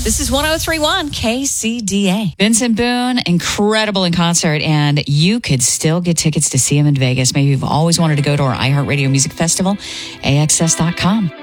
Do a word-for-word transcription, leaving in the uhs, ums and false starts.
This is one oh three point one K C D A. Vincent Boone, incredible in concert, and you could still get tickets to see him in Vegas. Maybe you've always wanted to go to our iHeartRadio Music Festival, A X S dot com.